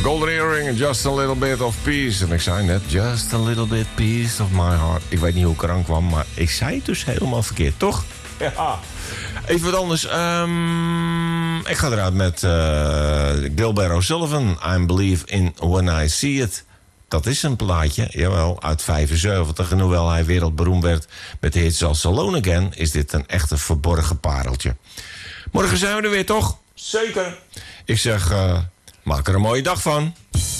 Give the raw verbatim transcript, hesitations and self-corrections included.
Golden Earring and Just a Little Bit of Peace. En ik zei net, just a little bit peace of my heart. Ik weet niet hoe ik eraan kwam, maar ik zei het dus helemaal verkeerd, toch? Ja. Even wat anders. Um, ik ga eruit met uh, Gilbert O'Sullivan. I believe in when I see it. Dat is een plaatje, jawel, uit vijfenzeventig. En hoewel hij wereldberoemd werd met de hits als Alone Again, is dit een echte verborgen pareltje. Morgen zijn we er weer, toch? Zeker. Ik zeg, uh, maak er een mooie dag van.